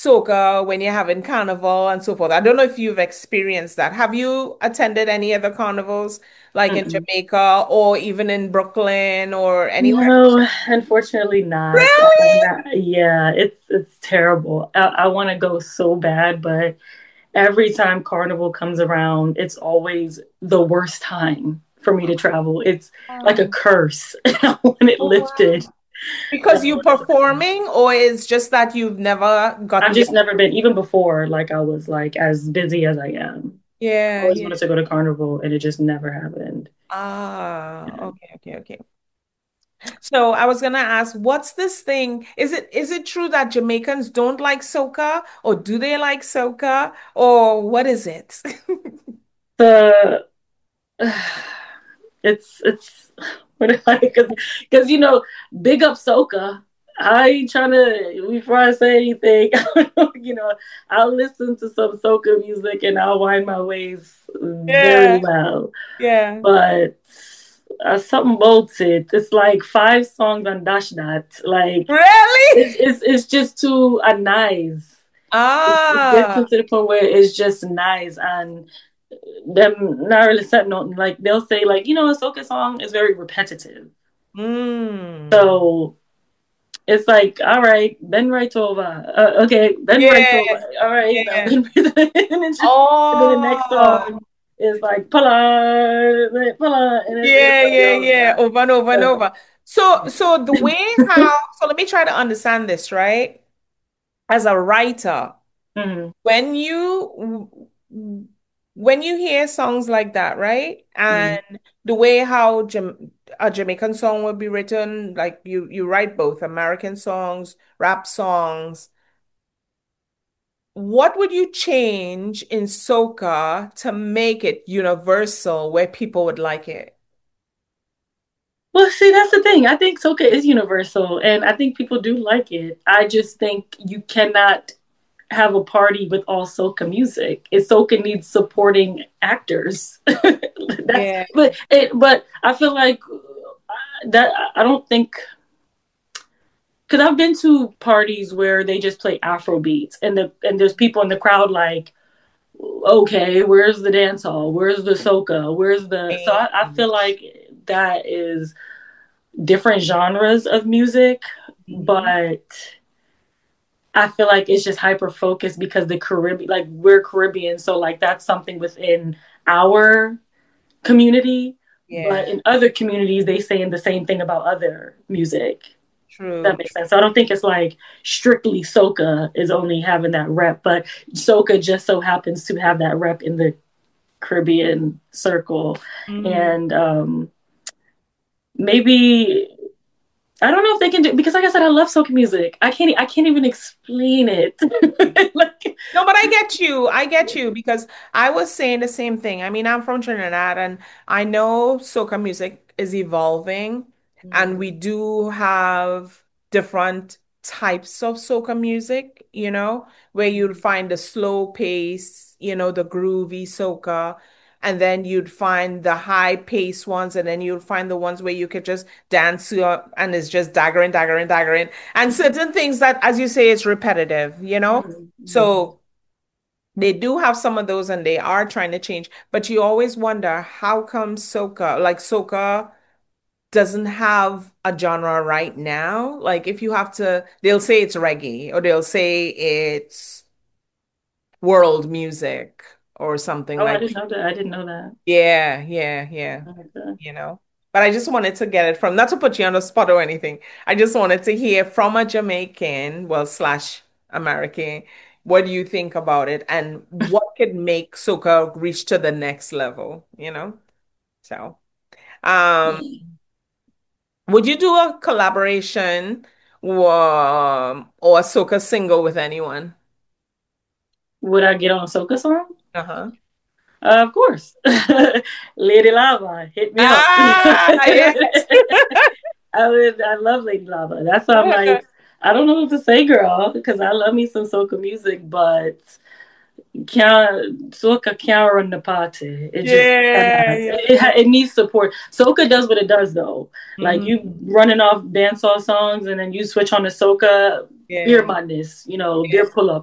soca when you're having carnival and so forth. I don't know if you've experienced that. Have you attended any other carnivals, like in Mm-mm. Jamaica or even in Brooklyn or anywhere? No, unfortunately not. Really? Yeah, it's terrible. I want to go so bad, but every time Carnival comes around, it's always the worst time for me to travel. It's like a Oh, curse. I want it oh, lifted. wow. Because you performing, or is just that you've never I've gotten the just never been, even before, like I was like as busy as I am. yeah, Always yeah. wanted to go to Carnival and it just never happened. Ah, Yeah. okay, okay, okay. So I was gonna ask, what's this thing? Is it true that Jamaicans don't like soca, or do they like soca, or what is it? The it's what because big up Soca. I ain't trying to before I say anything, I'll listen to some soca music and I'll wind my ways very Yeah, well. yeah. But something bolts it. It's like 5 songs on Dash That. Like Really? it's just too nice. It gets Ah, into the point where it's just nice and them not really set note. Like they'll say like a soca song is very repetitive. mm. So it's like, all right, bend right over. Okay, bend right Yeah, over. All right, now yeah. bend right over. And then the next Oh, song is like pull on, pull on, and it's yeah, like, yeah, oh yeah. god. Over and over and So, over. So the way how, so let me try to understand this, right? As a writer, mhm, when you when you hear songs like that, right? mhm. And the way how a Jamaican song would be written, like you write both American songs, rap songs. What would you change in soca to make it universal where people would like it? Well, see, that's the thing. I think soca is universal, and I think people do like it. I just think you cannot have a party with all soca music. It soca needs supporting actors. That's Yeah. but I feel like that I don't think because I've been to parties where they just play Afro beats and there's people in the crowd like, okay, where's the dance hall? Where's the soca? Where's the so I feel like that is different genres of music, Mhm. but I feel like it's just hyper focused because the Caribbean, like we're Caribbean, so like that's something within our community. But Yeah, in other communities, they saying the same thing about other music. That true. makes sense. So I don't think it's like strictly soca is only having that rep, but soca just so happens to have that rep in the Caribbean circle, Mm. and maybe I don't know if they can do because, like I said, I love soca music. I can't even explain it. Like, No, but I get you. I get you because I was saying the same thing. I mean, I'm from Trinidad and I know soca music is evolving and we do have different types of soca music, where you'll find the slow pace, the groovy soca, and then you'd find the high pace ones, and then you'll find the ones where you could just dance up and it's just daggering, daggering, daggering, and certain things that, as you say, it's repetitive. So they do have some of those and they are trying to change, but you always wonder how come soca doesn't have a genre right now. Like if you have to, they'll say it's reggae or they'll say it's world music or something Oh, I like didn't know that. I didn't know that. yeah, yeah, yeah, Okay. you know. But I just wanted to get it from, not to put you on the spot or anything. I just wanted to hear from a Jamaican, well, slash American, what do you think about it and what could make soca reach to the next level? So, um, would you do a collaboration or a soca single with anyone? Would I get on a soca song? Uh-huh. Of course. Lady Lava, hit me up. Ah, yes. I love Lady Lava. That's why I'm like, I don't know what to say, girl, because I love me some soca music, but can't soca can't run the party. It just Yeah, cannot. yeah. It needs support. Soca does what it does though. Like Mhm. you running off dancehall songs and then you switch on to soca, beer Yeah. madness, beer pull up.